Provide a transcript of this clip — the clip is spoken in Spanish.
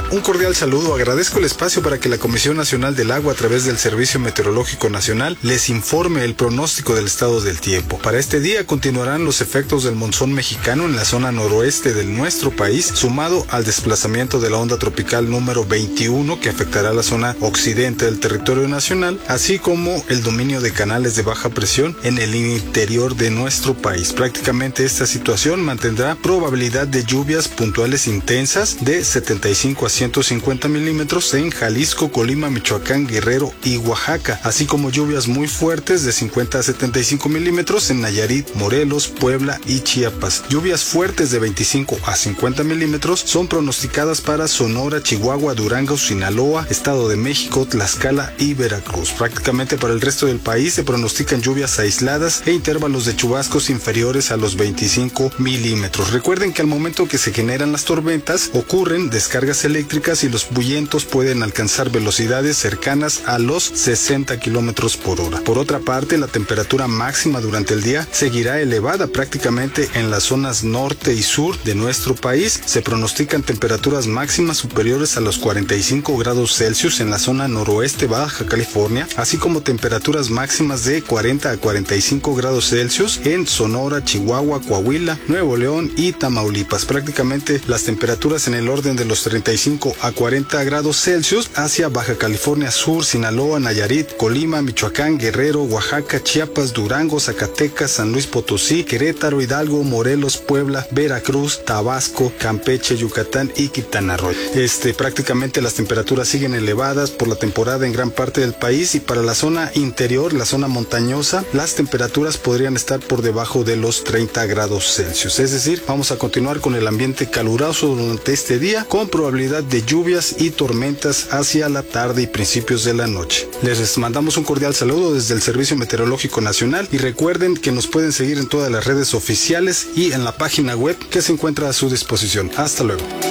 Un cordial saludo, agradezco el espacio para que la Comisión Nacional del Agua a través del Servicio Meteorológico Nacional les informe el pronóstico del estado del tiempo. Para este día continuarán los efectos del monzón mexicano en la zona noroeste de nuestro país, sumado al desplazamiento de la onda tropical número 21 que afectará la zona occidente del territorio nacional, así como el dominio de canales de baja presión en el interior de nuestro país. Prácticamente esta situación mantendrá probabilidad de lluvias puntuales intensas de 75 a 150 milímetros en Jalisco, Colima, Michoacán, Guerrero y Oaxaca, así como lluvias muy fuertes de 50 a 75 milímetros en Nayarit, Morelos, Puebla y Chiapas. Lluvias fuertes de 25 a 50 milímetros son pronosticadas para Sonora, Chihuahua, Durango, Sinaloa, Estado de México, Tlaxcala y Veracruz. Prácticamente para el resto del país se pronostican lluvias aisladas e intervalos de chubascos inferiores a los 25 milímetros. Recuerden que al momento que se generan las tormentas ocurren descargas eléctricas y los vientos pueden alcanzar velocidades cercanas a los 60 kilómetros por hora. Por otra parte, la temperatura máxima durante el día seguirá elevada prácticamente en las zonas norte y sur de nuestro país. Se pronostican temperaturas máximas superiores a los 45 grados Celsius en la zona noroeste Baja California, así como temperaturas máximas de 40 a 45 grados Celsius en Sonora, Chihuahua, Coahuila, Nuevo León y Tamaulipas. Prácticamente las temperaturas en el orden de los 35 a 40 grados Celsius hacia Baja California Sur, Sinaloa, Nayarit, Colima, Michoacán, Guerrero, Oaxaca, Chiapas, Durango, Zacatecas, San Luis Potosí, Querétaro, Hidalgo, Morelos, Puebla, Veracruz, Tabasco, Campeche, Yucatán y Quintana Roo. Prácticamente las temperaturas siguen elevadas por la temporada en gran parte del país, y para la zona interior, la zona montañosa, las temperaturas podrían estar por debajo de los 30 grados Celsius. Es decir, vamos a continuar con el ambiente caluroso durante este día, con probabilidad de lluvias y tormentas hacia la tarde y principios de la noche. Les mandamos un cordial saludo desde el Servicio Meteorológico Nacional, y recuerden que nos pueden seguir en todas las redes oficiales y en la página web que se encuentra a su disposición. Hasta luego.